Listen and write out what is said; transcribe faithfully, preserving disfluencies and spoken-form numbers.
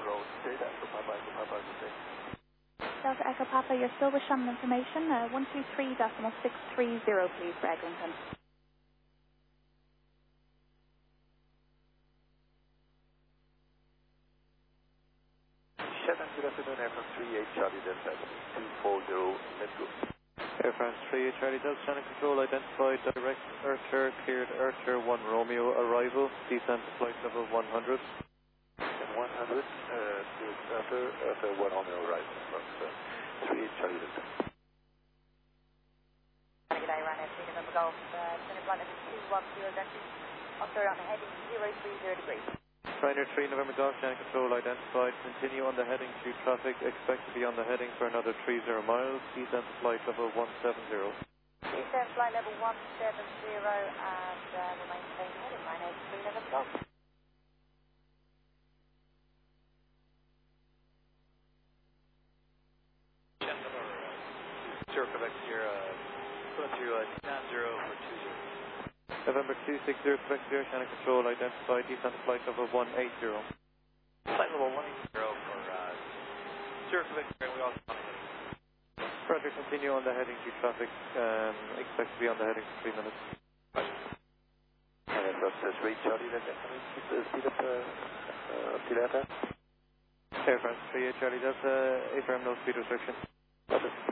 road, Delta Echo Papa, Echo Papa, good day. Delta Echo Papa, you're still with Shannon information. Uh, one two three decimal six three zero, please, for Eglinton. Shannon, good afternoon, Air France three eight Charlie Delta, two four zero, let's go. Air France three eight Charlie Delta, Shannon Control identified, direct Earther, cleared Earther one Romeo, arrival, descent to flight level one hundred. one hundred, uh, to Earther, Earther one Romeo, arrival, from uh, three eight Charlie Delta. Good day, Ryanair three November Golf, uh, center flight level two one zero, entry, offshore on the heading zero three zero degrees. Ryanair three November Golf, Shannon Control identified, continue on the heading to traffic, expect to be on the heading for another three zero miles, descent to flight level one seven zero. Descent flight level one seven zero and uh, we'll maintain heading Ryanair three November Golf. Sure, Quebec Sierra, going to uh, descent zero for two zero. November two six zero, Quebec Sierra, Shannon Control identified, descent to flight level one eight zero. Flight level one eight zero for uh, Sierra, Quebec Sierra, we also want to Further continue on the heading to traffic, um, expect to be on the heading for three minutes. Air France three Charlie Delta, can we keep the speed up uh, uh, up to Delta? Air France three eight Charlie Delta, A F M no speed restriction.